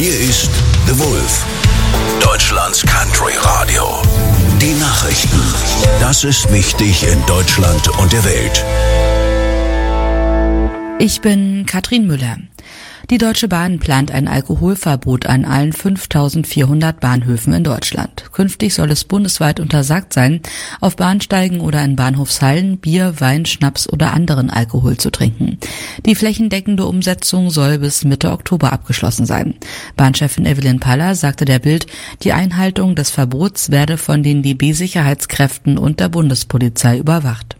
Hier ist The Wolf, Deutschlands Country Radio. Die Nachrichten. Das ist wichtig in Deutschland und der Welt. Ich bin Katrin Müller. Die Deutsche Bahn plant ein Alkoholverbot an allen 5.400 Bahnhöfen in Deutschland. Künftig soll es bundesweit untersagt sein, auf Bahnsteigen oder in Bahnhofshallen Bier, Wein, Schnaps oder anderen Alkohol zu trinken. Die flächendeckende Umsetzung soll bis Mitte Oktober abgeschlossen sein. Bahnchefin Evelyn Paller sagte der Bild, die Einhaltung des Verbots werde von den DB-Sicherheitskräften und der Bundespolizei überwacht.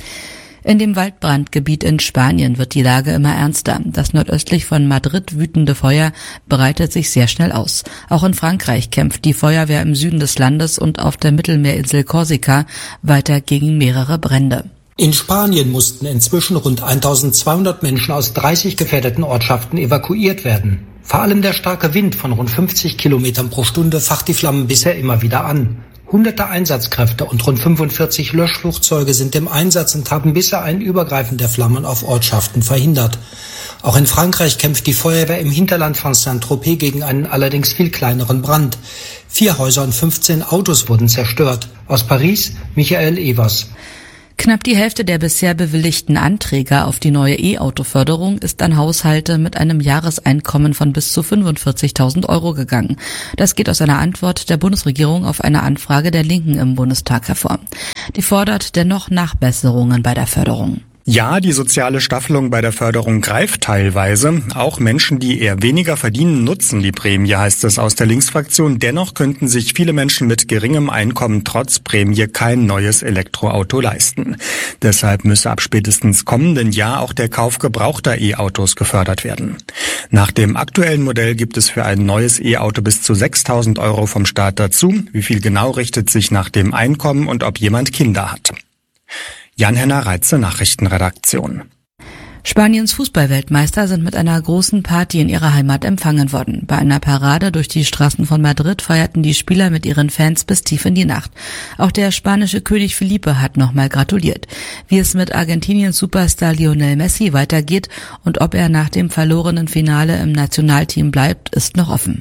In dem Waldbrandgebiet in Spanien wird die Lage immer ernster. Das nordöstlich von Madrid wütende Feuer breitet sich sehr schnell aus. Auch in Frankreich kämpft die Feuerwehr im Süden des Landes und auf der Mittelmeerinsel Korsika weiter gegen mehrere Brände. In Spanien mussten inzwischen rund 1200 Menschen aus 30 gefährdeten Ortschaften evakuiert werden. Vor allem der starke Wind von rund 50 Kilometern pro Stunde facht die Flammen bisher immer wieder an. Hunderte Einsatzkräfte und rund 45 Löschflugzeuge sind im Einsatz und haben bisher ein Übergreifen der Flammen auf Ortschaften verhindert. Auch in Frankreich kämpft die Feuerwehr im Hinterland von Saint-Tropez gegen einen allerdings viel kleineren Brand. 4 Häuser und 15 Autos wurden zerstört. Aus Paris, Michael Evers. Knapp die Hälfte der bisher bewilligten Anträge auf die neue E-Auto-Förderung ist an Haushalte mit einem Jahreseinkommen von bis zu 45.000 € gegangen. Das geht aus einer Antwort der Bundesregierung auf eine Anfrage der Linken im Bundestag hervor. Die fordert dennoch Nachbesserungen bei der Förderung. Ja, die soziale Staffelung bei der Förderung greift teilweise. Auch Menschen, die eher weniger verdienen, nutzen die Prämie, heißt es aus der Linksfraktion. Dennoch könnten sich viele Menschen mit geringem Einkommen trotz Prämie kein neues Elektroauto leisten. Deshalb müsse ab spätestens kommenden Jahr auch der Kauf gebrauchter E-Autos gefördert werden. Nach dem aktuellen Modell gibt es für ein neues E-Auto bis zu 6.000 € vom Staat dazu. Wie viel genau richtet sich nach dem Einkommen und ob jemand Kinder hat. Jan-Henner Reitze, Nachrichtenredaktion. Spaniens Fußballweltmeister sind mit einer großen Party in ihrer Heimat empfangen worden. Bei einer Parade durch die Straßen von Madrid feierten die Spieler mit ihren Fans bis tief in die Nacht. Auch der spanische König Felipe hat nochmal gratuliert. Wie es mit Argentiniens Superstar Lionel Messi weitergeht und ob er nach dem verlorenen Finale im Nationalteam bleibt, ist noch offen.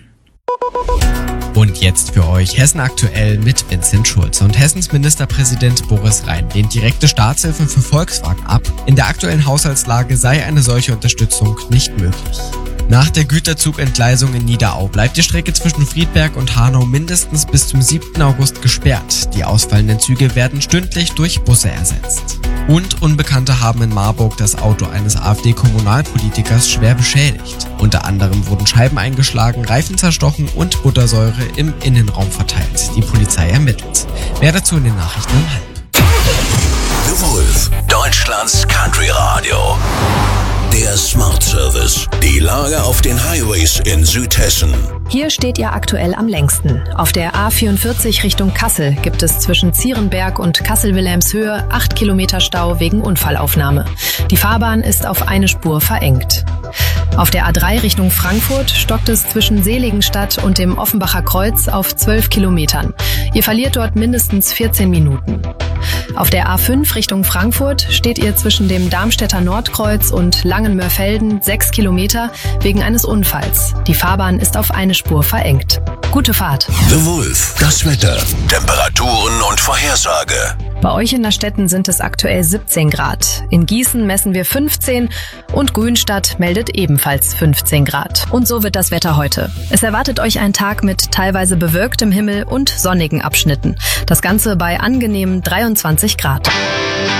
Und jetzt für euch Hessen aktuell mit Vincent Schulze. Und Hessens Ministerpräsident Boris Rhein lehnt direkte Staatshilfe für Volkswagen ab. In der aktuellen Haushaltslage sei eine solche Unterstützung nicht möglich. Nach der Güterzugentgleisung in Niederau bleibt die Strecke zwischen Friedberg und Hanau mindestens bis zum 7. August gesperrt. Die ausfallenden Züge werden stündlich durch Busse ersetzt. Und Unbekannte haben in Marburg das Auto eines AfD-Kommunalpolitikers schwer beschädigt. Unter anderem wurden Scheiben eingeschlagen, Reifen zerstochen und Buttersäure im Innenraum verteilt. Die Polizei ermittelt. Mehr dazu in den Nachrichten um 12:30. The Wolf, Deutschlands Country Radio. Der Smart Service. Die Lage auf den Highways in Südhessen. Hier steht ihr aktuell am längsten. Auf der A44 Richtung Kassel gibt es zwischen Zierenberg und Kassel-Wilhelmshöhe 8 Kilometer Stau wegen Unfallaufnahme. Die Fahrbahn ist auf eine Spur verengt. Auf der A3 Richtung Frankfurt stockt es zwischen Seligenstadt und dem Offenbacher Kreuz auf 12 Kilometern. Ihr verliert dort mindestens 14 Minuten. Auf der A5 Richtung Frankfurt steht ihr zwischen dem Darmstädter Nordkreuz und Langenmörfelden 6 Kilometer wegen eines Unfalls. Die Fahrbahn ist auf eine Spur verengt. Gute Fahrt. The Wolf, das Wetter, Temperaturen und Vorhersage. Bei euch in der Städten sind es aktuell 17 Grad. In Gießen messen wir 15 und Grünstadt meldet ebenfalls 15 Grad. Und so wird das Wetter heute. Es erwartet euch ein Tag mit teilweise bewölktem Himmel und sonnigen Abschnitten. Das Ganze bei angenehmen 23 Grad.